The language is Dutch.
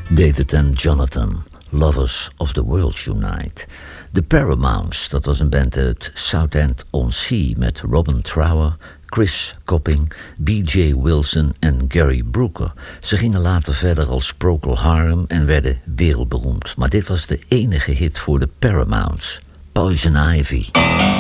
David en Jonathan, Lovers of the World Unite. The Paramounts, dat was een band uit Southend-on-Sea met Robin Trower, Chris Copping, B.J. Wilson en Gary Brooker. Ze gingen later verder als Procol Harum en werden wereldberoemd. Maar dit was de enige hit voor de Paramounts, Poison Ivy.